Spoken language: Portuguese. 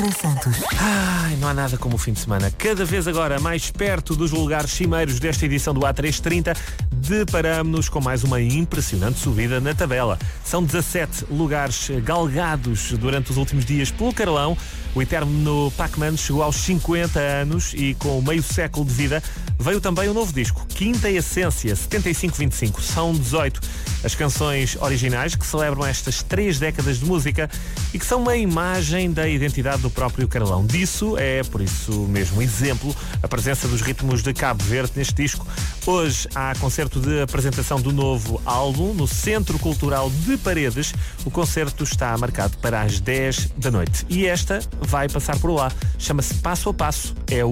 Vera Santos. Ai, não há nada como o fim de semana. Cada vez agora mais perto dos lugares cimeiros desta edição do A330, deparamos-nos com mais uma impressionante subida na tabela. São 17 lugares galgados durante os últimos dias pelo Carolão. O eterno Pac-Man chegou aos 50 anos e com meio século de vida veio também um novo disco, Quinta Essência, 75-25. São 18 as canções originais que celebram estas 3 décadas de música e que são uma imagem da identidade do próprio Carolão. Disso é, por isso mesmo, exemplo a presença dos ritmos de Cabo Verde neste disco. Hoje há concerto de apresentação do novo álbum no Centro Cultural de Paredes. O concerto está marcado para as 10 da noite e esta vai passar por lá. Chama-se Passo a Passo. É o